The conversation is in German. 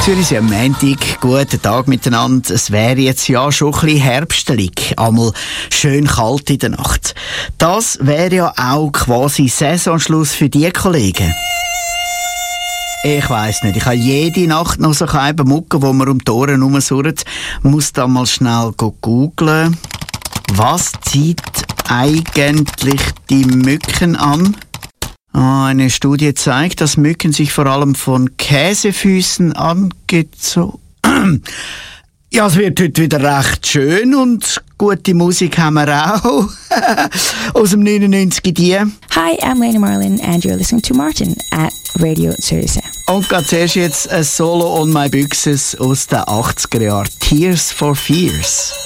Zürich ist am Montag. Guten Tag miteinander. Es wäre jetzt ja schon ein bisschen herbstelig. Einmal schön kalt in der Nacht. Das wäre ja auch quasi Saisonschluss für die Kollegen. Ich weiss nicht. Ich habe jede Nacht noch so eine Mucke, wo man um die Ohren herumsurrt. Muss da mal schnell googlen. Was zieht eigentlich die Mücken an? Eine Studie zeigt, dass Mücken sich vor allem von Käsefüßen angezogen. Ja, es wird heute wieder recht schön und gute Musik haben wir auch. Aus dem 99 die. Hi, I'm Lena Marlin and you're listening to Martin at Radio Zürich. Und ganz zuerst jetzt ein Solo on my Büchses aus den 80er Jahren. Tears for Fears.